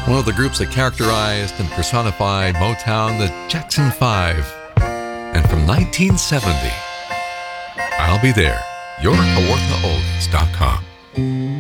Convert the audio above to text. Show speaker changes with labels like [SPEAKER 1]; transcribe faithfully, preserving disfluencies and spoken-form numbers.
[SPEAKER 1] one of the groups that characterized and personified Motown, the Jackson Five. And from nineteen seventy, I'll Be There, your Kawartha Oldies dot com.